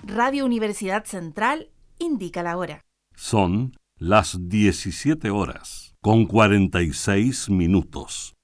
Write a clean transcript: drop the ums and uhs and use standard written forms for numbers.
Radio Universidad Central indica la hora. Son las 17 horas, con 46 minutos.